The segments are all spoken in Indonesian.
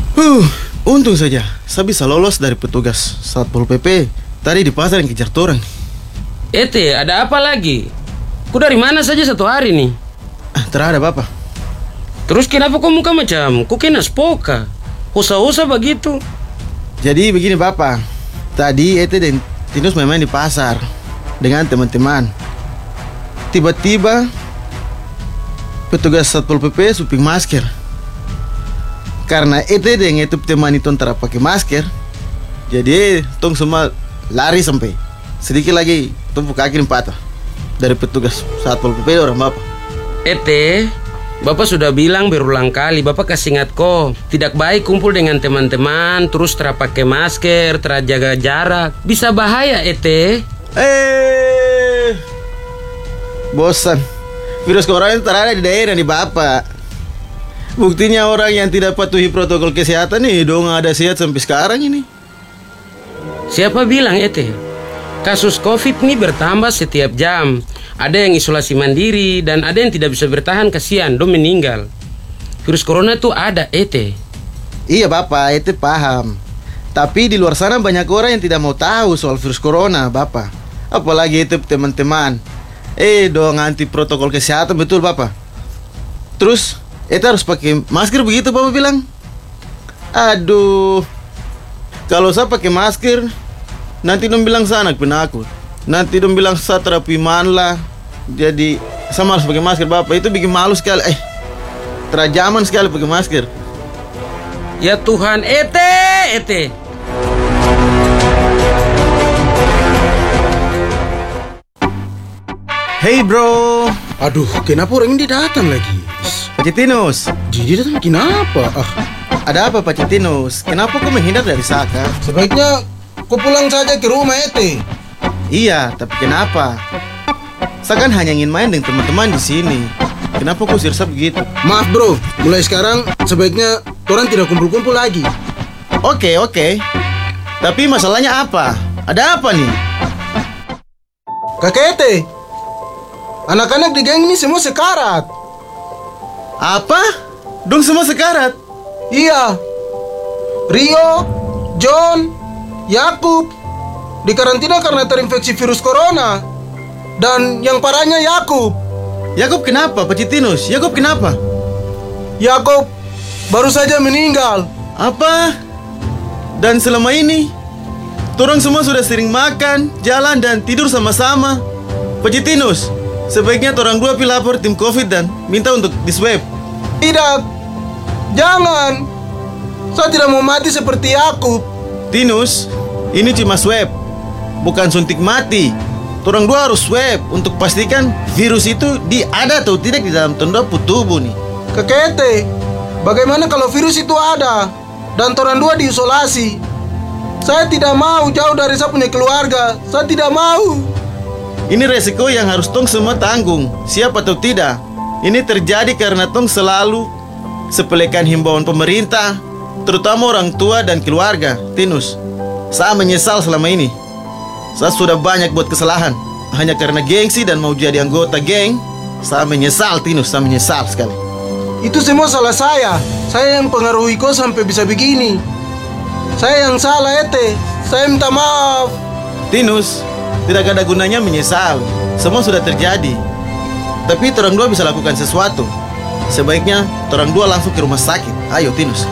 Huh, untung saja saya bisa lolos dari petugas Satpol PP. Tadi di pasar yang kejar torang. Ete, ada apa lagi? Ku dari mana saja satu hari nih? Terada Bapak. Terus kenapa kau muka macam ku kena spoka? Usah-usah begitu. Jadi begini Bapak. Tadi Ete dan Tinus main-main di pasar dengan teman-teman. Tiba-tiba petugas Satpol PP suping masker. Karena Ete dan itu teman itu antara pakai masker, jadi tong semua lari sampai sedikit lagi tumpuk kaki patah dari petugas Satpol PP orang Bapak. Ete, Bapak sudah bilang berulang kali, Bapak kasih ingat kok, tidak baik kumpul dengan teman-teman, terus pakai masker, jaga jarak, bisa bahaya Ete. Bosan. Virus corona itu terada di daerah nih Bapak. Buktinya orang yang tidak patuhi protokol kesehatan nih dong ada sehat sampai sekarang ini. Siapa bilang Ete? Kasus COVID ini bertambah setiap jam. Ada yang isolasi mandiri dan ada yang tidak bisa bertahan, kasihan, dong meninggal. Virus corona itu ada Ete. Iya Bapak, Ete paham. Tapi di luar sana banyak orang yang tidak mau tahu soal virus corona Bapak. Apalagi itu teman-teman. Dong anti protokol kesehatan betul Bapak. Terus Ete harus pakai masker begitu Bapak bilang. Aduh. Kalau saya pakai masker, nanti dong bilang saya anak penakut. Nanti dong bilang saya terapi manla. Jadi sama harus pakai masker Bapak. Itu bikin malu sekali. Terajaman sekali pakai masker. Ya Tuhan, Ete. Hey bro. Aduh, kenapa orang ini datang lagi? Pak Citinus. Jadi datang kenapa? Ada apa Pak Citinus? Kenapa kau menghindar dari Saka? Sebaiknya kau pulang saja ke rumah Ete. Iya, tapi kenapa? Saya kan hanya ingin main dengan teman-teman di sini. Kenapa kau sirsa begitu? Maaf bro, mulai sekarang sebaiknya orang tidak kumpul-kumpul lagi. Oke. Tapi masalahnya apa? Ada apa nih? Kakek Ete, anak-anak di geng ini semua sekarat. Apa? Dong semua sekarat? Iya. Rio, John, Yakub dikarantina karena terinfeksi virus corona. Dan yang parahnya Yakub. Yakub kenapa Pak Citinus? Yakub kenapa? Yakub baru saja meninggal. Apa? Dan selama ini torang semua sudah sering makan, jalan dan tidur sama-sama. Pak Citinus, sebaiknya torang dua lapor tim COVID dan minta untuk diswab. Tidak, jangan. Saya tidak mau mati seperti Yakub. Tinus, ini cuma swab, bukan suntik mati. Torang dua harus swab untuk pastikan virus itu ada atau tidak di dalam tubuh nih. Kakek Ete, bagaimana kalau virus itu ada dan torang dua diisolasi? Saya tidak mau jauh dari saya punya keluarga. Saya tidak mau. Ini resiko yang harus tong semua tanggung, siap atau tidak. Ini terjadi karena tong selalu sepelekan himbauan pemerintah, terutama orang tua dan keluarga. Tinus, saya menyesal selama ini. Saya sudah banyak buat kesalahan hanya karena gengsi dan mau jadi anggota geng. Saya menyesal Tinus, saya menyesal sekali. Itu semua salah saya. Saya yang pengaruhi kau sampai bisa begini. Saya yang salah Ete. Saya minta maaf. Tinus, tidak ada gunanya menyesal. Semua sudah terjadi. Tapi torang dua bisa lakukan sesuatu. Sebaiknya torang dua langsung ke rumah sakit. Ayo Tinus.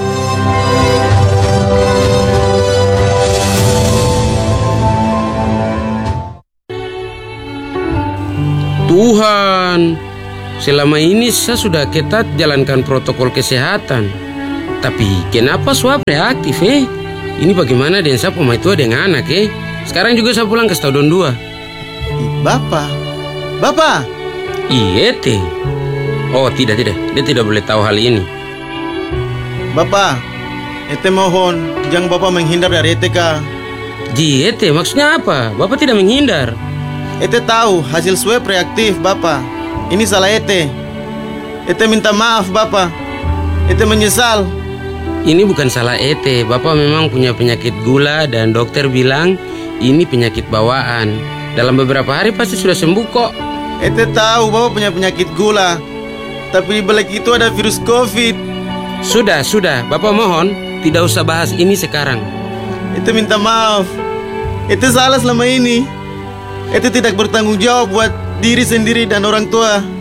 Tuhan, selama ini saya sudah ketat jalankan protokol kesehatan. Tapi kenapa swab reaktif Ini bagaimana dengan saya pemain tua dengan anak Sekarang juga saya pulang ke Stadion 2. Bapak. Iya teh. Oh tidak, dia tidak boleh tahu hal ini. Bapak, Ete mohon jangan Bapak menghindar dari Ete kah? Ete maksudnya apa? Bapak tidak menghindar. Ete tahu hasil swab reaktif Bapak. Ini salah Ete. Ete minta maaf Bapak. Ete menyesal. Ini bukan salah Ete. Bapak memang punya penyakit gula dan dokter bilang ini penyakit bawaan. Dalam beberapa hari pasti sudah sembuh kok. Ete tahu Bapak punya penyakit gula, tapi di balik itu ada virus COVID. Sudah, Bapak mohon tidak usah bahas ini sekarang. Itu minta maaf. Itu salah selama ini. Itu tidak bertanggung jawab buat diri sendiri dan orang tua.